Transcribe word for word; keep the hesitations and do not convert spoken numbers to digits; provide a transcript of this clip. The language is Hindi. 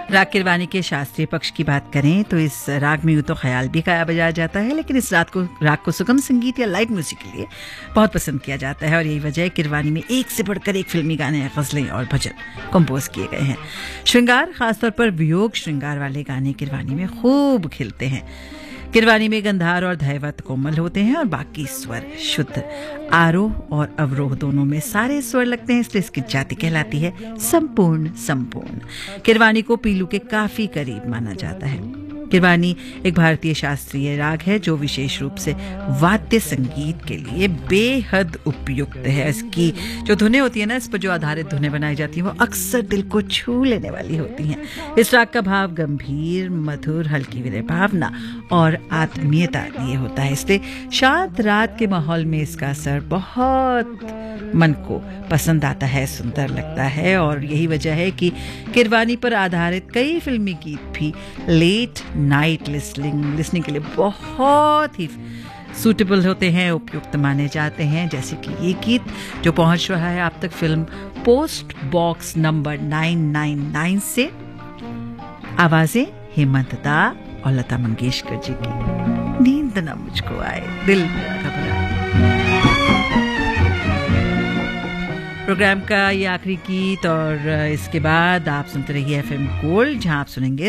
राग किरवानी के शास्त्रीय पक्ष की बात करें तो इस राग में यूं तो ख्याल भी गाया बजाया जाता है, लेकिन इस रात को राग को सुगम संगीत या लाइट म्यूजिक के लिए बहुत पसंद किया जाता है। और यही वजह है किरवानी में एक से बढ़कर एक फिल्मी गाने, गजलें और भजन कंपोज किए गए हैं। श्रृंगार, खासतौर पर वियोग श्रृंगार वाले गाने किरवानी में खूब खिलते हैं। किरवानी में गंधार और धैवत कोमल होते हैं और बाकी स्वर शुद्ध। आरोह और अवरोह दोनों में सारे स्वर लगते हैं, इसलिए इसकी जाति कहलाती है संपूर्ण संपूर्ण। किरवानी को पीलू के काफी करीब माना जाता है। किरवानी एक भारतीय शास्त्रीय राग है जो विशेष रूप से वाद्य संगीत के लिए बेहद उपयुक्त है। इसकी जो धुनें होती है ना, इस पर जो आधारित धुनें बनाई जाती हैं वो अक्सर दिल को छू लेने वाली होती हैं। इस राग का भाव गंभीर, मधुर, हल्की विनय भावना और आत्मीयता लिए होता है, इसलिए शांत रात के माहौल में इसका असर बहुत मन को पसंद आता है, सुंदर लगता है। और यही वजह है कि किरवानी पर आधारित कई फिल्मी गीत भी लेट नाइट लिसनिंग लिसनिंग के लिए बहुत ही सूटेबल होते हैं, उपयुक्त माने जाते हैं। जैसे कि ये गीत जो पहुंच रहा है आप तक film post box number nine nine nine से, आवाजें हेमंत दा और लता मंगेशकर जी की। नींद ना मुझको आए, दिल मेरा घबराए। प्रोग्राम का ये आखिरी गीत और इसके बाद आप सुनते रहिए एफएम गोल्ड, जहां आप सुनेंगे